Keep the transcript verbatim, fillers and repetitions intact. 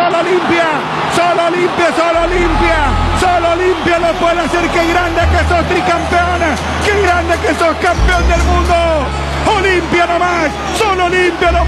Solo Olimpia, solo Olimpia, solo Olimpia, solo Olimpia lo puede hacer. Qué grande que sos tricampeón, qué grande que sos campeón del mundo. Olimpia nomás, solo Olimpia lo